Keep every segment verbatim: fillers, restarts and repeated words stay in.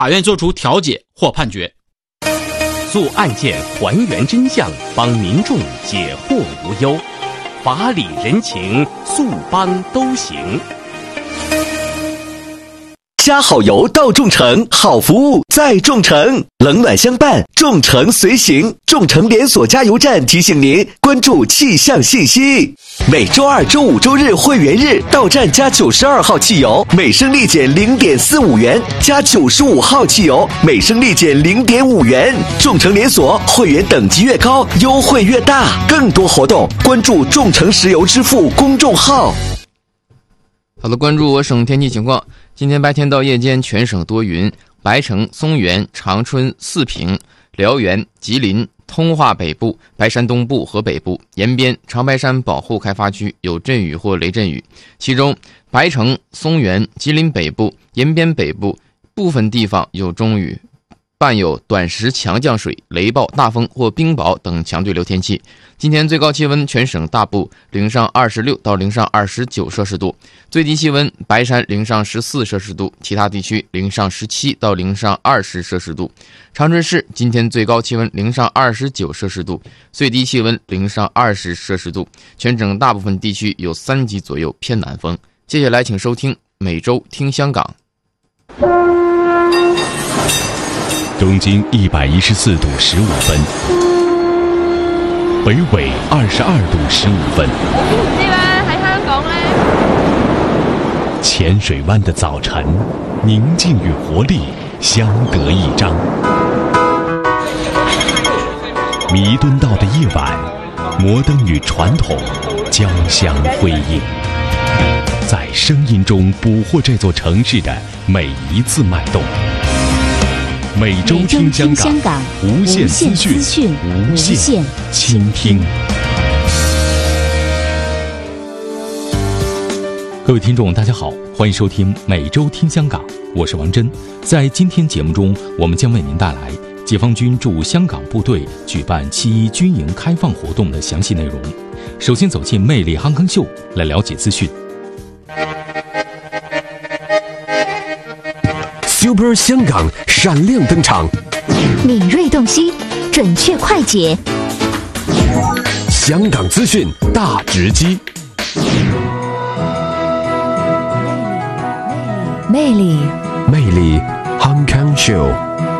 法院作出调解或判决。 诉案件还原真相，帮民众解惑无忧，法理人情，诉帮都行。 加好油到众诚，好服务在众诚，冷暖相伴，众诚随行。众诚连锁加油站提醒您关注气象信息。每周二、周五、周日会员日到站加九十二号汽油，每升立减零点四五元；加九十五号汽油，每升立减零点五元。众诚连锁会员等级越高，优惠越大。更多活动关注众诚石油支付公众号。 好的，关注我省天气情况。今天白天到夜间全省多云，白城、松原、长春、四平、辽源、吉林、通化北部、白山东部和北部沿边、长白山保护开发区有阵雨或雷阵雨，其中白城、松原、吉林北部沿边北部部分地方有中雨，伴有短时强降水、雷暴、大风或冰雹等强对流天气。今天最高气温全省大部零上二十六到零上二十九摄氏度，最低气温白山零上十四摄氏度，其他地区零上十七到零上二十摄氏度。长春市今天最高气温零上二十九摄氏度，最低气温零上二十摄氏度，全省大部分地区有三级左右偏南风。接下来请收听每周听香港。 东经一百一十四度十五分，北纬二十二度十五分。 唔知啦，喺香港咧。 浅水湾的早晨，宁静与活力相得益彰。弥敦道的夜晚，摩登与传统交相辉映，在声音中捕获这座城市的每一次脉动。每周听香港，无限资讯，无限倾听。 各位听众大家好，欢迎收听每周听香港，我是王真。在今天节目中，我们将为您带来解放军驻香港部队举办七一军营开放活动的详细内容。首先走进魅力夯坑秀，来了解资讯。 Super 香港闪亮登场， 敏锐洞悉，准确快捷， 香港资讯大直击， 魅力魅力夯坑秀。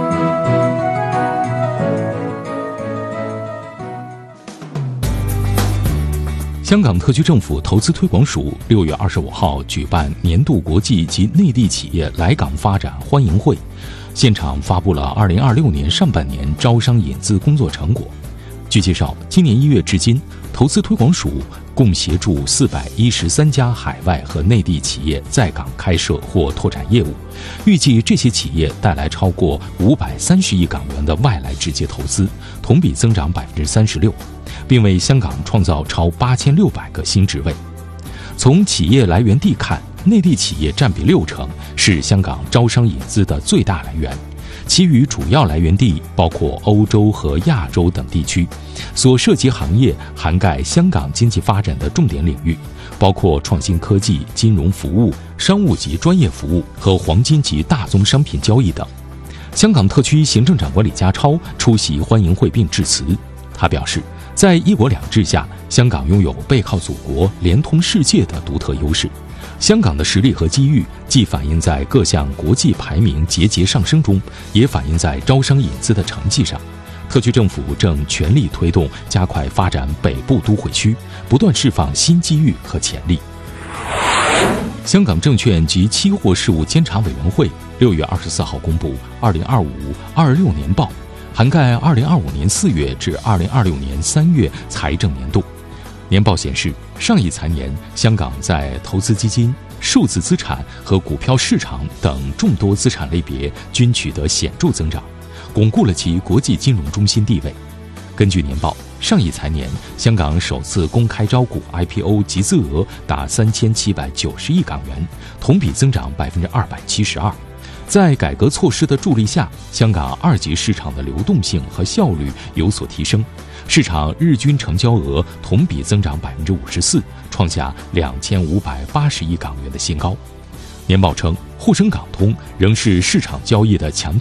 香港特区政府投资推广署六月二十五号举办年度国际及内地企业来港发展欢迎会，现场发布了二零二六年上半年招商引资工作成果。据介绍，今年一月至今，投资推广署共协助四百一十三家海外和内地企业在港开设或拓展业务，预计这些企业带来超过五百三十亿港元的外来直接投资，同比增长百分之三十六。并为香港创造超八千六百个新职位。从企业来源地看，内地企业占比六成，是香港招商引资的最大来源。其余主要来源地包括欧洲和亚洲等地区，所涉及行业涵盖香港经济发展的重点领域，包括创新科技、金融服务、商务及专业服务和黄金及大宗商品交易等。香港特区行政长官李家超出席欢迎会并致辞，他表示，在一国两制下，香港拥有背靠祖国、连通世界的独特优势。香港的实力和机遇既反映在各项国际排名节节上升中，也反映在招商引资的成绩上。特区政府正全力推动加快发展北部都会区，不断释放新机遇和潜力。香港证券及期货事务监察委员会六月二十四号公布二零二五二六年报，涵盖二零二五年四月至二零二六年三月财政年度。年报显示，上一财年香港在投资基金、数字资产和股票市场等众多资产类别均取得显著增长，巩固了其国际金融中心地位。根据年报，上一财年香港首次公开招股 I P O 集资额达三千七百九十亿港元，同比增长百分之二百七十二。在改革措施的助力下，香港二级市场的流动性和效率有所提升，市场日均成交额同比增长百分之五十四，创下两千五百八十亿港元的新高。年报称， 沪深港通仍是市场交易的强